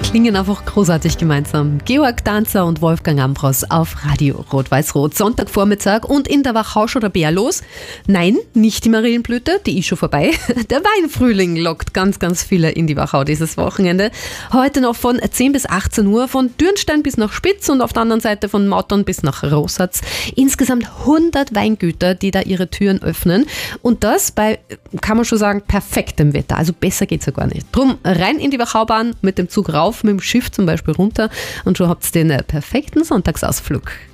klingen einfach großartig gemeinsam. Georg Danzer und Wolfgang Ambros auf Radio Rot-Weiß-Rot. Sonntagvormittag und in der Wachau schon der Bär los. Nein, nicht die Marienblüte, die ist schon vorbei. Der Weinfrühling lockt ganz, ganz viele in die Wachau dieses Wochenende. Heute noch von 10 bis 18 Uhr, von Dürnstein bis nach Spitz und auf der anderen Seite von Mautern bis nach Rossatz. Insgesamt 100 Weingüter, die da ihre Türen öffnen. Und das bei, kann man schon sagen, perfektem Wetter. Also besser geht's ja gar nicht. Drum rein in die Wachaubahn, mit dem Zug rauf, mit dem Schiff zum Beispiel runter und schon habt ihr den perfekten Sonntagsausflug.